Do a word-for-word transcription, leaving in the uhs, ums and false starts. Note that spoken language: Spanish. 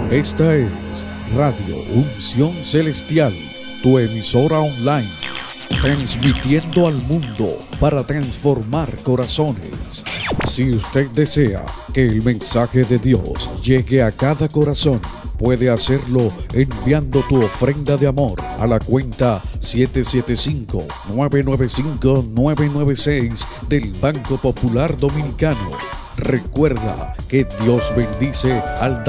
Esta es Radio Unción Celestial, tu emisora online, transmitiendo al mundo para transformar corazones. Si usted desea que el mensaje de Dios llegue a cada corazón, puede hacerlo enviando tu ofrenda de amor a la cuenta siete siete cinco, nueve nueve cinco, nueve nueve seis del Banco Popular Dominicano. Recuerda que Dios bendice al